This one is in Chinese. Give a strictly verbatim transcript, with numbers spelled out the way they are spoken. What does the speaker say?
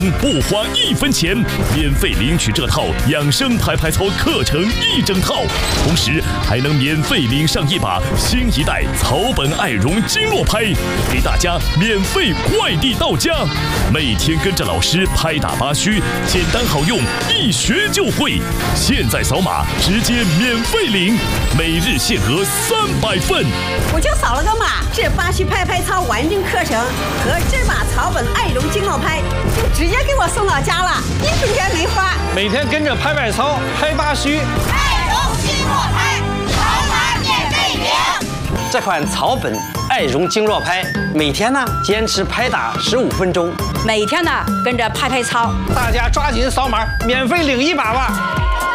不花一分钱，免费领取这套养生拍拍操课程一整套，同时还能免费领上一把新一代草本爱绒经络拍，给大家免费快递到家。每天跟着老师拍打八虚，简单好用，一学就会。现在扫码直接免费领，每日限额三百份。 我就扫了个码，这八虚拍拍操完整课程和这把草本爱绒经络拍就直接给我送到家了，一分钱没花。 每天跟着拍拍操、拍八虚， 爱绒经络拍，扫码免费领。 这款草本爱绒经络拍，每天呢坚持拍打十五分钟， 每天呢跟着拍拍操， 大家抓紧扫码，免费领一把吧。